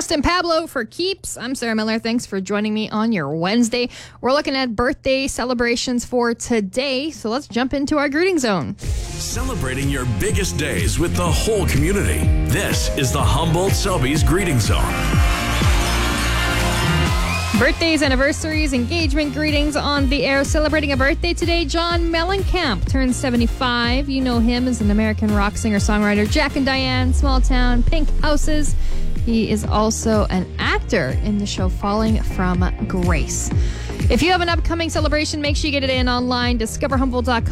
Justin Pablo for Keeps. I'm Sarah Miller. Thanks for joining me on your Wednesday. We're looking at birthday celebrations for today, so let's jump into our greeting zone. Celebrating your biggest days with the whole community. This is the Humboldt-Selby's Greeting Zone. Birthdays, anniversaries, engagement greetings on the air. Celebrating a birthday today, John Mellencamp turns 75. You know him as an American rock singer-songwriter. Jack and Diane, Small Town, Pink Houses. He is also an actor in the show Falling from Grace. If you have an upcoming celebration, make sure you get it in online. DiscoverHumboldt.com.